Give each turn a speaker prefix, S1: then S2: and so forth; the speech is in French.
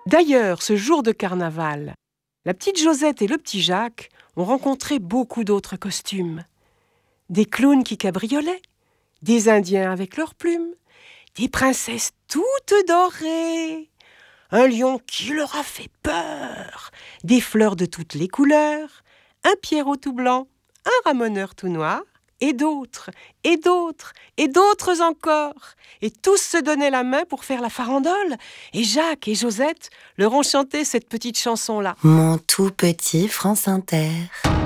S1: D'ailleurs, ce jour de carnaval, la petite Josette et le petit Jacques ont rencontré beaucoup d'autres costumes. Des clowns qui cabriolaient, des Indiens avec leurs plumes, des princesses toutes dorées, un lion qui leur a fait peur, des fleurs de toutes les couleurs, un Pierrot tout blanc, un ramoneur tout noir, et d'autres, et d'autres, et d'autres encore. Et tous se donnaient la main pour faire la farandole. Et Jacques et Josette leur ont chanté cette petite chanson-là.
S2: Mon tout petit France Inter.